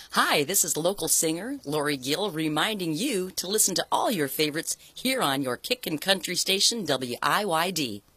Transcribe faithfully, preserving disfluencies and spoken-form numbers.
Hi, this is local singer Lori Gill reminding you to listen to all your favorites here on your Kickin' Country station W I Y D.